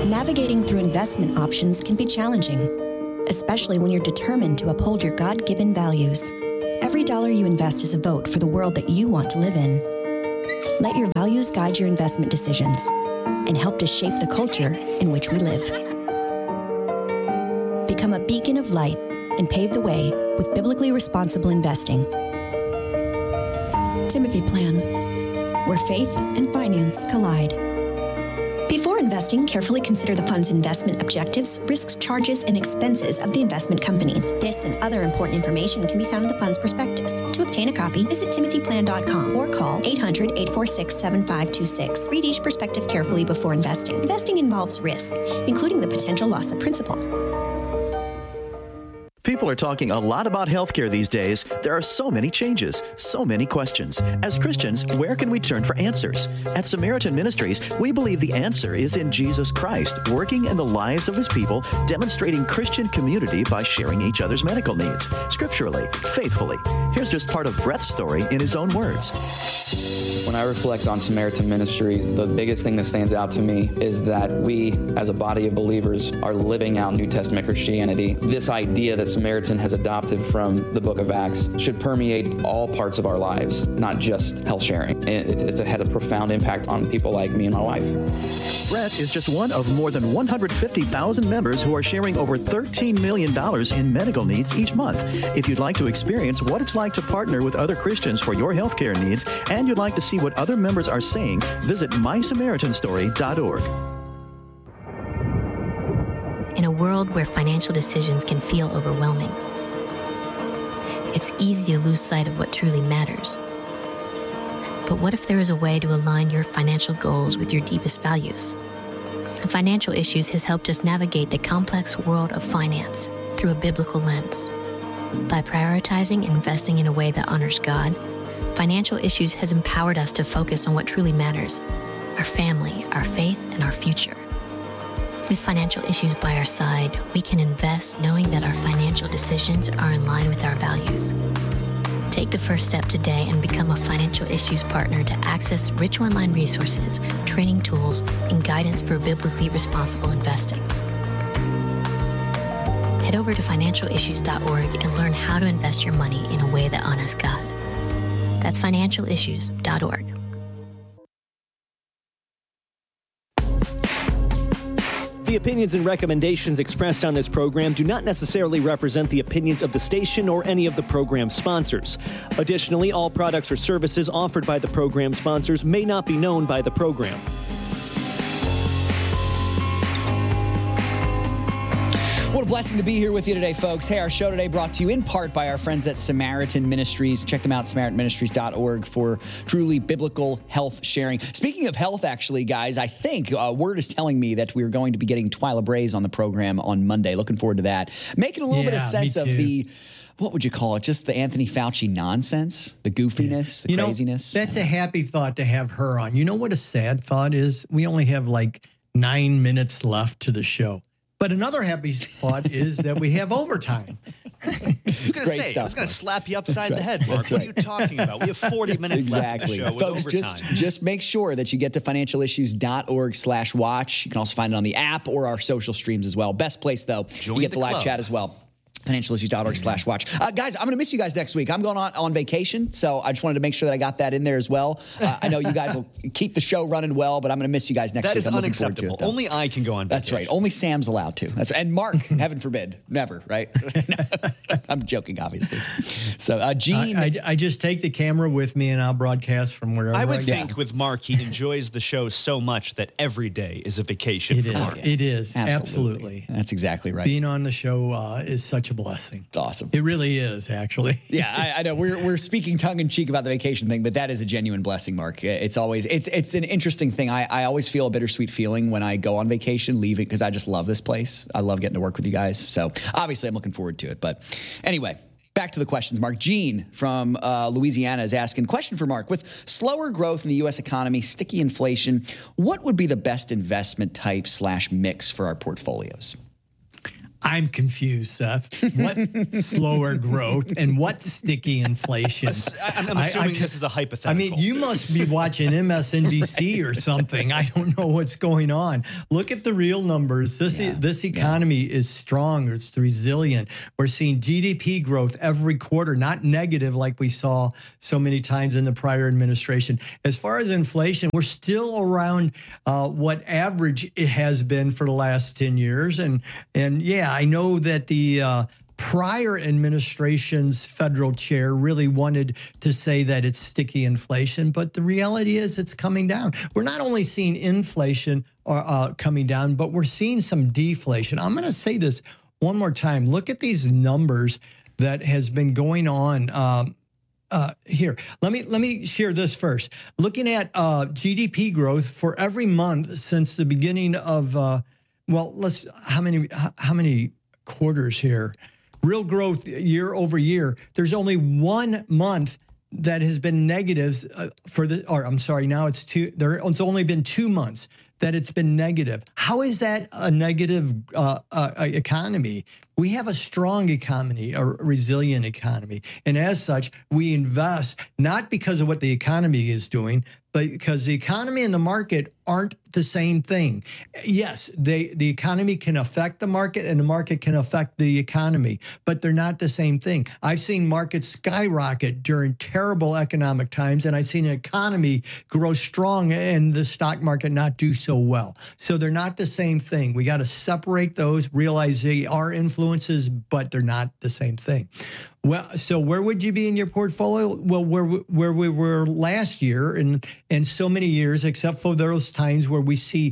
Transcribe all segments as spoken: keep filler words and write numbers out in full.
Navigating through investment options can be challenging, especially when you're determined to uphold your God-given values. Every dollar you invest is a vote for the world that you want to live in. Let your values guide your investment decisions and help to shape the culture in which we live. Become a beacon of light and pave the way with biblically responsible investing. Timothy Plan, where faith and finance collide. Before investing, carefully consider the fund's investment objectives, risks, charges, and expenses of the investment company. This and other important information can be found in the fund's prospectus. To obtain a copy, visit timothy plan dot com or call eight hundred, eight four six, seven five two six. Read each prospectus carefully before investing. Investing involves risk, including the potential loss of principal. People are talking a lot about healthcare these days. There are so many changes, so many questions. As Christians, where can we turn for answers? At Samaritan Ministries, we believe the answer is in Jesus Christ, working in the lives of his people, demonstrating Christian community by sharing each other's medical needs, scripturally, faithfully. Here's just part of Brett's story in his own words. When I reflect on Samaritan Ministries, the biggest thing that stands out to me is that we, as a body of believers, are living out New Testament Christianity. This idea that Samaritan has adopted from the book of Acts should permeate all parts of our lives, not just health sharing. It, it, it has a profound impact on people like me and my wife. Brett is just one of more than one hundred fifty thousand members who are sharing over thirteen million dollars in medical needs each month. If you'd like to experience what it's like to partner with other Christians for your healthcare needs, and you'd like to see what other members are saying, visit my samaritan story dot org. In a world where financial decisions can feel overwhelming, it's easy to lose sight of what truly matters. But what if there is a way to align your financial goals with your deepest values? Financial Issues has helped us navigate the complex world of finance through a biblical lens. By prioritizing and investing in a way that honors God, Financial Issues has empowered us to focus on what truly matters: our family, our faith, and our future. With Financial Issues by our side, we can invest knowing that our financial decisions are in line with our values. Take the first step today and become a Financial Issues partner to access rich online resources, training tools, and guidance for biblically responsible investing. Head over to financial issues dot org and learn how to invest your money in a way that honors God. That's financial issues dot org. The opinions and recommendations expressed on this program do not necessarily represent the opinions of the station or any of the program sponsors. Additionally, all products or services offered by the program sponsors may not be known by the program. What a blessing to be here with you today, folks. Hey, our show today brought to you in part by our friends at Samaritan Ministries. Check them out, samaritan ministries dot org, for truly biblical health sharing. Speaking of health, actually, guys, I think uh, word is telling me that we're going to be getting Twyla Braze on the program on Monday. Looking forward to that. Making a little yeah, bit of sense of the, what would you call it, just the Anthony Fauci nonsense, the goofiness, the you craziness. Know, that's a happy thought to have her on. You know what a sad thought is? We only have like nine minutes left to the show. But another happy thought is that we have overtime. I was going to say, stuff, I was going to slap you upside right. the head, Mark. That's what right. are you talking about? We have forty minutes exactly. left in the show Folks, with overtime. Just, just make sure that you get to financial issues dot org slash watch. You can also find it on the app or our social streams as well. Best place, though, Join you get the, the live chat as well. financial issues dot org slash watch. Uh, guys, I'm going to miss you guys next week. I'm going on, on vacation, so I just wanted to make sure that I got that in there as well. Uh, I know you guys will keep the show running well, but I'm going to miss you guys next that week. That is unacceptable. It, Only I can go on vacation. That's right. Only Sam's allowed to. That's And Mark, heaven forbid, never, right? I'm joking, obviously. So, uh, Gene. I, I, I just take the camera with me and I'll broadcast from wherever I would I think go. With Mark, he enjoys the show so much that every day is a vacation it for is. Mark. It is. Absolutely. Absolutely. That's exactly right. Being on the show uh, is such a blessing. It's awesome. It really is, actually. Yeah, I, I know. We're we're speaking tongue in cheek about the vacation thing, but that is a genuine blessing, Mark. It's always it's it's an interesting thing. I, I always feel a bittersweet feeling when I go on vacation, leaving, because I just love this place. I love getting to work with you guys. So obviously, I'm looking forward to it. But anyway, back to the questions, Mark. Gene from uh, Louisiana is asking, question for Mark. With slower growth in the U S economy, sticky inflation, what would be the best investment type slash mix for our portfolios? I'm confused, Seth. What slower growth and what sticky inflation? I'm, I'm assuming I, I, this is a hypothetical. I mean, you must be watching M S N B C or something. I don't know what's going on. Look at the real numbers. This yeah. this economy yeah. is strong. It's resilient. We're seeing G D P growth every quarter, not negative like we saw so many times in the prior administration. As far as inflation, we're still around uh, what average it has been for the last ten years. And, and yeah, I know that the uh, prior administration's federal chair really wanted to say that it's sticky inflation, but the reality is it's coming down. We're not only seeing inflation uh, uh, coming down, but we're seeing some deflation. I'm going to say this one more time. Look at these numbers that has been going on. Um, Uh, here, let me let me share this first. Looking at uh, G D P growth for every month since the beginning of, uh, well, let's how many how many quarters here? Real growth year over year. There's only one month that has been negatives uh, for the. Or I'm sorry, now it's two. There, it's only been two months that it's been negative. How is that a negative uh, uh, economy? We have a strong economy, a resilient economy. And as such, we invest not because of what the economy is doing, but because the economy and the market aren't the same thing. Yes, they, the economy can affect the market and the market can affect the economy, but they're not the same thing. I've seen markets skyrocket during terrible economic times, and I've seen an economy grow strong and the stock market not do so well. So they're not the same thing. We got to separate those, realize they are influences, but they're not the same thing. Well, so where would you be in your portfolio? Well, where where we were last year and and so many years, except for those times where we see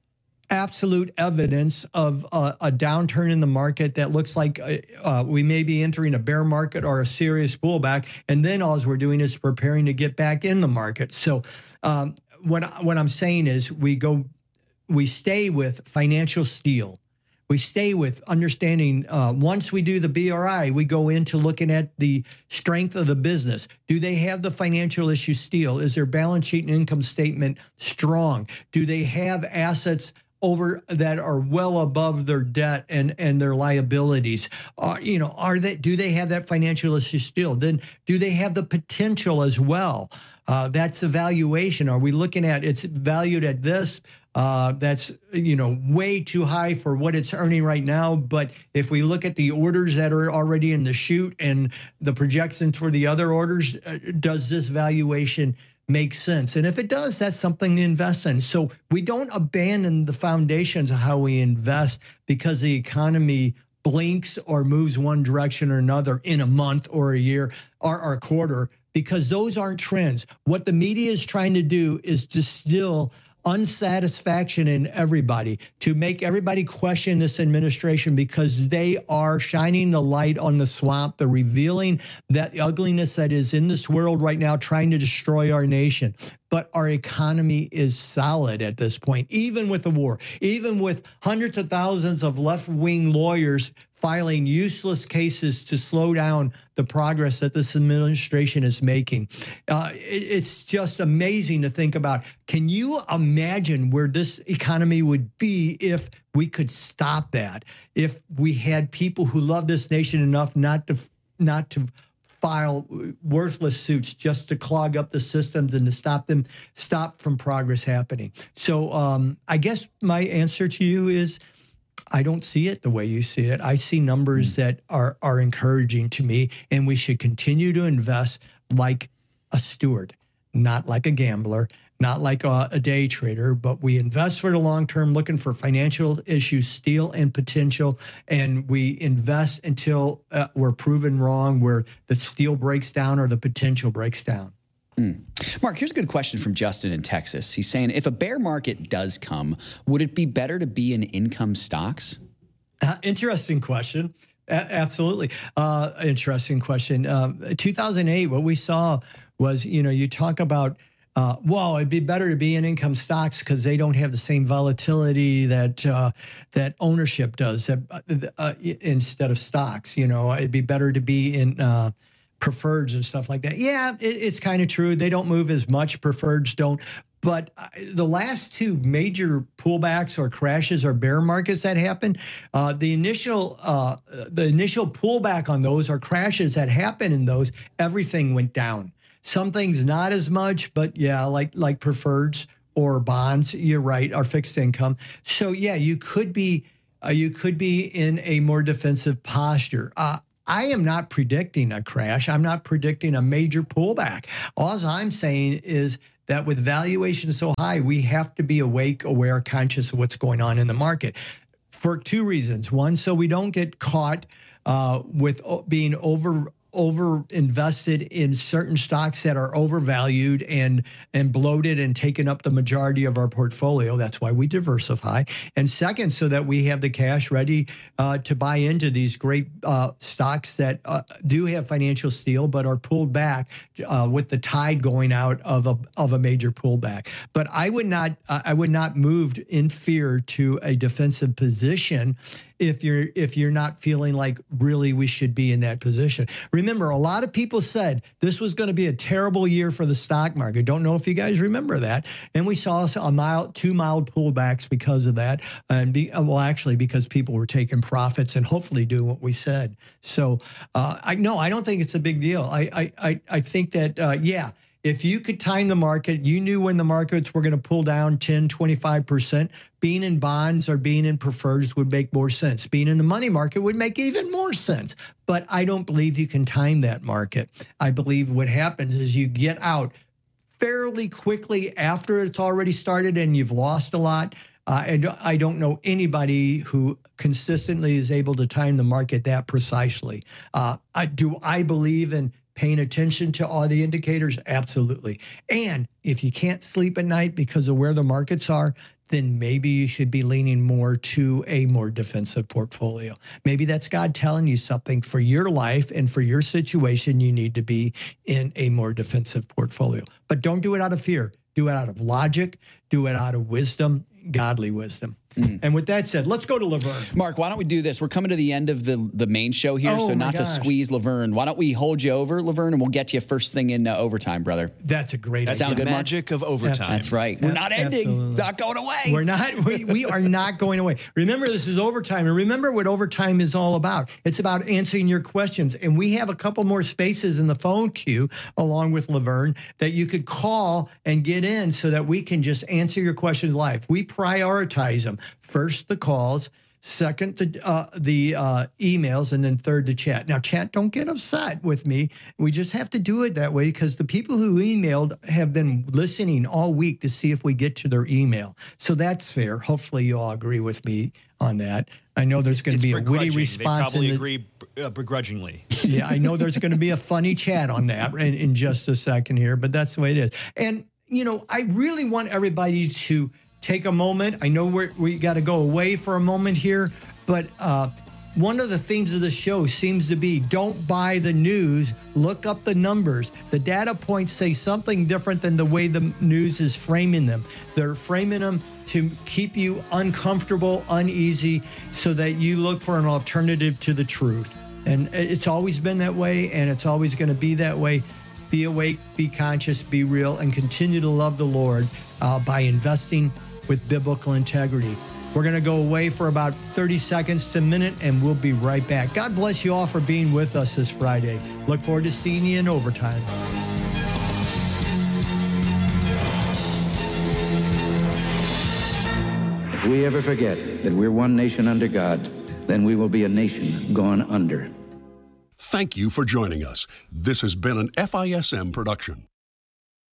absolute evidence of uh, a downturn in the market that looks like uh, uh, we may be entering a bear market or a serious pullback, and then all we're doing is preparing to get back in the market. So um, what what I'm saying is we go, we stay with financial steel. We stay with understanding, uh, once we do the B R I, we go into looking at the strength of the business. Do they have the financial issue steel? Is their balance sheet and income statement strong? Do they have assets over that are well above their debt and, and their liabilities? Uh, you know, are they, do they have that financial issue steel? Then do they have the potential as well? Uh, that's the valuation. Are we looking at it's valued at this? Uh, that's, you know, way too high for what it's earning right now. But if we look at the orders that are already in the chute and the projections for the other orders, uh, does this valuation make sense? And if it does, that's something to invest in. So we don't abandon the foundations of how we invest because the economy blinks or moves one direction or another in a month or a year or, or a quarter, because those aren't trends. What the media is trying to do is distill unsatisfaction in everybody, to make everybody question this administration because they are shining the light on the swamp. They're revealing that ugliness that is in this world right now, trying to destroy our nation. But our economy is solid at this point, even with the war, even with hundreds of thousands of left-wing lawyers filing useless cases to slow down the progress that this administration is making. Uh, it, it's just amazing to think about. Can you imagine where this economy would be if we could stop that? If we had people who love this nation enough not to not to file worthless suits just to clog up the systems and to stop them, stop from progress happening. So um, I guess my answer to you is, I don't see it the way you see it. I see numbers that are are encouraging to me, and we should continue to invest like a steward, not like a gambler, not like a, a day trader, but we invest for the long term, looking for financial issues, steel and potential, and we invest until uh, we're proven wrong, where the steel breaks down or the potential breaks down. Mm. Mark, here's a good question from Justin in Texas. He's saying, if a bear market does come, would it be better to be in income stocks? Uh, interesting question. A- absolutely. Uh, interesting question. Um, two thousand eight, what we saw was, you know, you talk about, uh, well, it'd be better to be in income stocks because they don't have the same volatility that uh, that ownership does that, uh, instead of stocks. You know, it'd be better to be in uh preferreds and stuff like that. Yeah, it, it's kind of true. They don't move as much. Preferreds don't. But the last two major pullbacks or crashes or bear markets that happened, uh, the initial uh, the initial pullback on those or crashes that happened in those, everything went down. Some things not as much, but yeah, like like preferreds or bonds. You're right, or fixed income. So yeah, you could be uh, you could be in a more defensive posture. Uh, I am not predicting a crash. I'm not predicting a major pullback. All I'm saying is that with valuation so high, we have to be awake, aware, conscious of what's going on in the market for two reasons. One, so we don't get caught uh, with being over over invested in certain stocks that are overvalued and and bloated and taking up the majority of our portfolio. That's why we diversify. And second, so that we have the cash ready uh, to buy into these great uh, stocks that uh, do have financial steel, but are pulled back uh, with the tide going out of a of a major pullback. But I would not uh, I would not move in fear to a defensive position if you're if you're not feeling like really we should be in that position. Remember, a lot of people said this was going to be a terrible year for the stock market. Don't know if you guys remember that. And we saw a mild, two mild pullbacks because of that. And be, well, actually, because people were taking profits and hopefully doing what we said. So uh, I no, I don't think it's a big deal. I I I, I think that uh, yeah. If you could time the market, you knew when the markets were going to pull down ten, twenty-five percent, being in bonds or being in preferreds would make more sense. Being in the money market would make even more sense. But I don't believe you can time that market. I believe what happens is you get out fairly quickly after it's already started and you've lost a lot. Uh, and I don't know anybody who consistently is able to time the market that precisely. Uh, I, do I believe in paying attention to all the indicators? Absolutely. And if you can't sleep at night because of where the markets are, then maybe you should be leaning more to a more defensive portfolio. Maybe that's God telling you something for your life and for your situation. You need to be in a more defensive portfolio. But don't do it out of fear. Do it out of logic. Do it out of wisdom, godly wisdom. Mm. And with that said, let's go to Laverne. Mark, why don't we do this? We're coming to the end of the, the main show here, oh so not gosh. to squeeze Laverne. Why don't we hold you over, Laverne, and we'll get you first thing in uh, overtime, brother. That's a great That's idea. the good, magic Mark? of overtime. That's right. We're not ending. Absolutely. Not going away. We're not. We, we are not going away. Remember, this is overtime. And remember what overtime is all about. It's about answering your questions. And we have a couple more spaces in the phone queue, along with Laverne, that you could call and get in so that we can just answer your questions live. We prioritize them. First, the calls, second, the uh, the uh, emails, and then third, the chat. Now, chat, don't get upset with me. We just have to do it that way because the people who emailed have been listening all week to see if we get to their email. So that's fair. Hopefully, you all agree with me on that. I know there's going to be a witty response. They probably in the, agree uh, begrudgingly. Yeah, I know there's going to be a funny chat on that in, in just a second here, but that's the way it is. And, you know, I really want everybody to take a moment. I know we're, we got to go away for a moment here, but uh, one of the themes of the show seems to be don't buy the news, look up the numbers. The data points say something different than the way the news is framing them. They're framing them to keep you uncomfortable, uneasy, so that you look for an alternative to the truth. And it's always been that way, and it's always going to be that way. Be awake, be conscious, be real, and continue to love the Lord uh, by investing with biblical integrity. We're going to go away for about thirty seconds to a minute, and we'll be right back. God bless you all for being with us this Friday. Look forward to seeing you in overtime. If we ever forget that we're one nation under God, then we will be a nation gone under. Thank you for joining us. This has been an F I S M production.